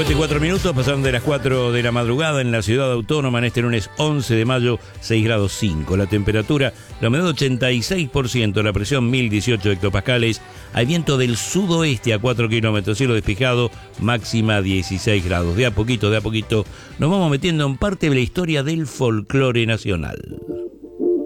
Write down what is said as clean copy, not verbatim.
54 minutos, pasaron de las 4 de la madrugada en la ciudad autónoma en este lunes 11 de mayo, 6 grados 5. La temperatura, la humedad 86%, la presión 1018 hectopascales, hay viento del sudoeste a 4 kilómetros, cielo despejado, máxima 16 grados. De a poquito, nos vamos metiendo en parte de la historia del folclore nacional.